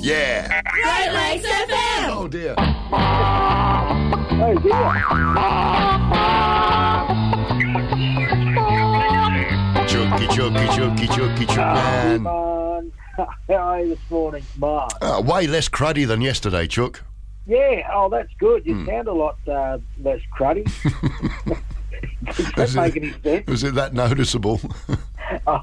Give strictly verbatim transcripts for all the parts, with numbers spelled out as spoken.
Yeah. Great Lakes F M. Oh, dear. Oh, dear. Chooky, chooky, chooky, chooky, chooky, man. Man, how are you this morning, man? Uh, way less cruddy than yesterday, Chook. Yeah, oh, that's good. You Hmm. sound a lot uh, less cruddy. Does that Was make it- any sense? Was it that noticeable? Oh.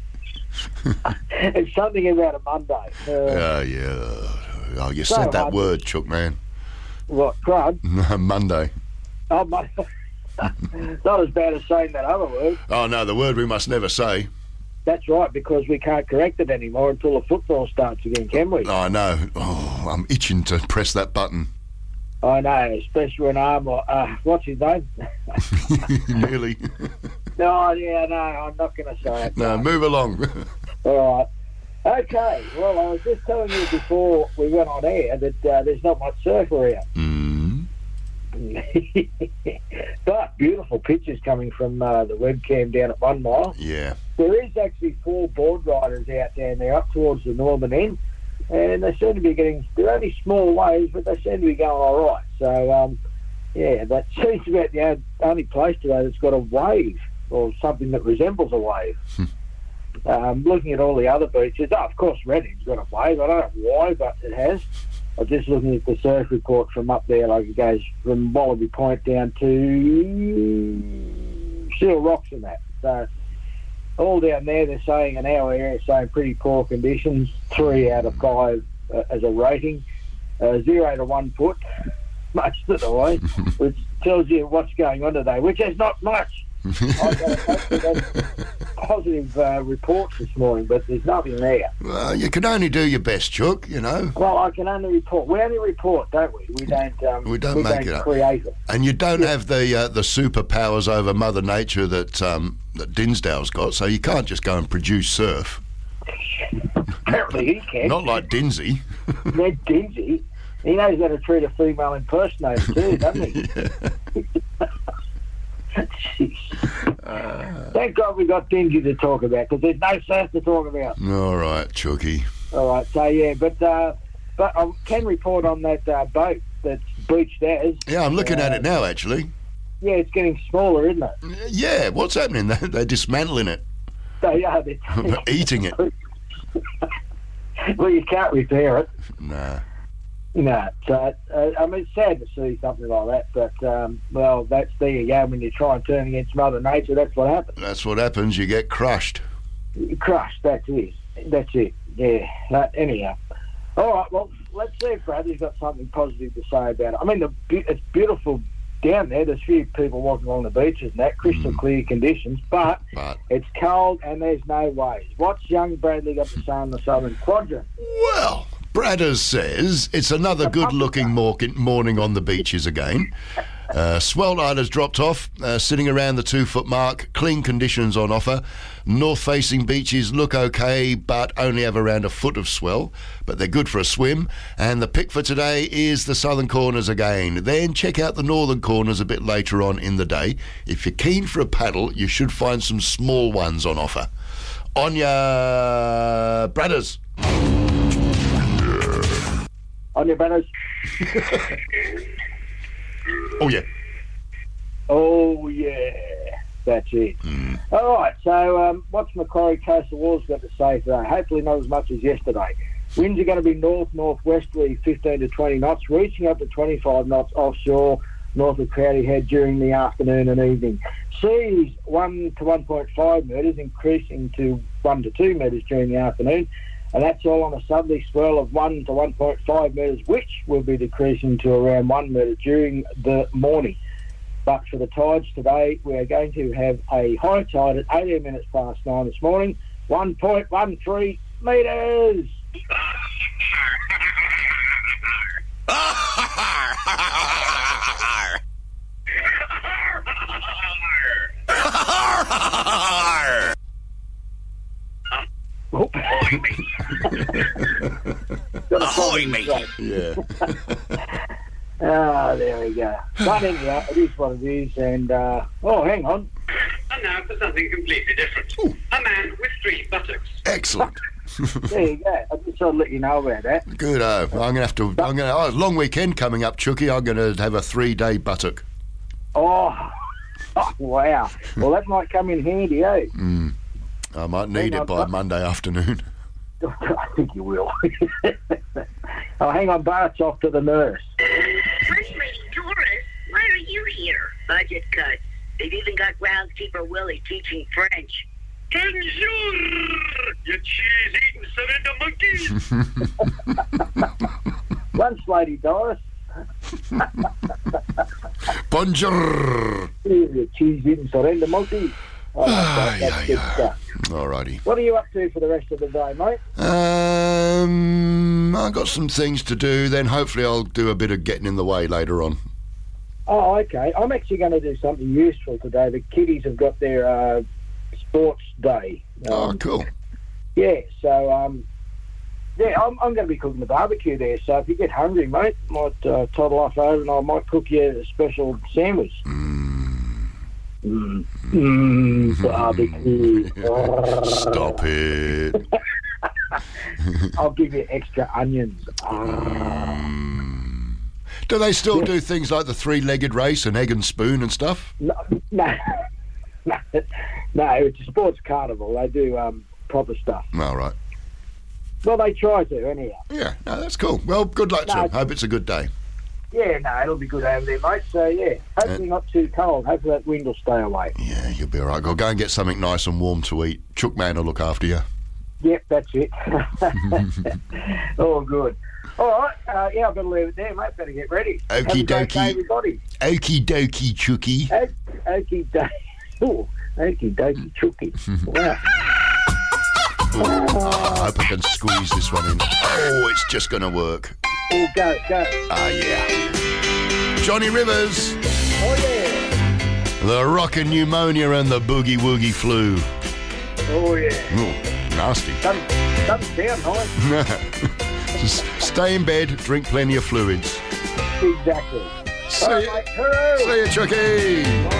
It's something about a Monday. Uh, Oh, yeah. Oh, you So said that hard. word, Chook, man. What, crud? Monday. Oh, my. Not as bad as saying that other word. Oh, no, the word we must never say. That's right, because we can't correct it anymore until the football starts again, can we? Oh, I know. Oh, I'm itching to press that button. I know, especially when I'm, uh, what's his name? Nearly. No, yeah, no, I'm not going to say it. No, move along. All right. Okay, well, I was just telling you before we went on air that uh, there's not much surf around. Mm. But beautiful pictures coming from uh, the webcam down at One Mile. Yeah. There is actually four board riders out down there up towards the northern end, and they seem to be getting, they're only small waves, but they seem to be going all right. So, um, yeah, that seems to be about the only- only place today that's got a wave, or something that resembles a wave. um, looking at all the other beaches, oh, of course Redding's got a wave. I don't know why, but it has. I was just looking at the surf report from up there, like it goes from Wallaby Point down to Seal Rocks and that. So all down there, they're saying in our area, saying pretty poor conditions, three out of five uh, as a rating, uh, zero to one foot, most of the way, which tells you what's going on today, which is not much. I've got a positive, positive uh, reports this morning, but there's nothing there. Well, you can only do your best, Chook, you know. Well, I can only report. We only report, don't we? We don't. Um, We don't make it up. create it. And you don't have the uh, the superpowers over Mother Nature that um, that Dinsdale's got, so you can't just go and produce surf. Apparently, he can. Not like Dinsey. Ned Dingy. He knows how to treat a female impersonator too, doesn't he? Jeez. Thank God we got Dingy to talk about, because there's no surf to talk about. All right, Chooky. All right, so yeah, but uh, but I can report on that uh, boat that's beached as. Yeah, I'm looking at Uh, it now, actually. Yeah, it's getting smaller, isn't it? Yeah, what's happening? They're, they're dismantling it, They are. They're eating it. Well, you can't repair it. Nah. No, so, uh, I mean, it's sad to see something like that, but, um, well, that's there you go. When you try and turn against Mother Nature, that's what happens. That's what happens. You get crushed. You're crushed, that's it. That's it, yeah. But anyhow. All right, well, let's see if Bradley's got something positive to say about it. I mean, the, it's beautiful down there. There's a few people walking along the beaches and that, crystal Mm. clear conditions, but But, it's cold and there's no waves. What's young Bradley got to say on the Southern Quadrant? well, Bradders says it's another good-looking mor- morning on the beaches again. Uh, swell tide has dropped off, uh, sitting around the two-foot mark. Clean conditions on offer. North-facing beaches look okay, but only have around a foot of swell. But they're good for a swim. And the pick for today is the southern corners again. Then check out the northern corners a bit later on in the day. If you're keen for a paddle, you should find some small ones on offer. On ya, Bradders. On your banners. Oh, yeah. Oh, yeah. That's it. Mm. All right, so um, what's Macquarie Coastal Walls got to say today? Hopefully not as much as yesterday. Winds are going to be north-northwesterly, fifteen to twenty knots, reaching up to twenty-five knots offshore, north of Crowdy Head during the afternoon and evening. Seas one to one point five metres, increasing to one to two metres during the afternoon. And that's all on a southerly swell of one to one point five metres, which will be decreasing to around one metre during the morning. But for the tides today, we are going to have a high tide at eighteen minutes past nine this morning, one point one three metres. Ahoy, mate. Yeah. Ah, there we go. But anyhow, it is what it is. And, uh, oh, hang on. And now for something completely different. Ooh. A man with three buttocks. Excellent. There you go. I just thought I'd let you know about that. Good. Oh, I'm gonna have to. I'm gonna. Oh, long weekend coming up, Chucky. I'm gonna have a three-day buttock. Oh, oh, wow. Well, that might come in handy, eh? Mm. I might need Hang it on, by but- Monday afternoon. I think you will. Oh, hang on, Bart's off to the nurse. First Lady Doris, why are you here? Budget cuts. They've even got groundskeeper Willie teaching French. Bonjour, you cheese-eating surrender monkeys. Lunch lady Doris. Bonjour. The cheese in surrender monkey. Oh, Ah, that's yeah, good yeah. stuff. Alrighty. What are you up to for the rest of the day, mate? Um, I've got some things to do. Then hopefully I'll do a bit of getting in the way later on. Oh, okay. I'm actually going to do something useful today. The kiddies have got their uh, sports day. Oh, Um, cool. Yeah, so, um, yeah, I'm, I'm going to be cooking the barbecue there. So if you get hungry, mate, might uh, toddle off over and I might cook you a special sandwich. Mm. Mm. Mm, barbecue. Stop it. I'll give you extra onions. Ah. Mm. Do they still do things like the three-legged race and egg and spoon and stuff? No, no, no, no, it's a sports carnival. They do um, proper stuff. All right. Well, they try to, anyhow. Yeah, no, that's cool. Well, good luck to No. them. Hope it's a good day. Yeah, no, it'll be good over there, mate. So, yeah, hopefully not too cold. Hopefully that wind will stay away. Yeah, you'll be all right. Go, go and get something nice and warm to eat. Chookman will look after you. Yep, that's it. All good. All right, uh, yeah, I better leave it there, mate. Better get ready. Have a Okie great dokie. day, everybody. Okie dokie, Chookie. Okie dokie. Ooh, okie dokie, chookie. Wow. Oh, I hope I can squeeze this one in. Oh, it's just going to work. Oh, go, go. Ah, yeah. Johnny Rivers, Oh, yeah. the rockin' pneumonia and the boogie woogie flu. Oh, yeah. Ooh, nasty. Doesn't, doesn't sound nice. Just stay in bed, drink plenty of fluids. Exactly. See All you, right, mate. Hooray! see you, Chucky.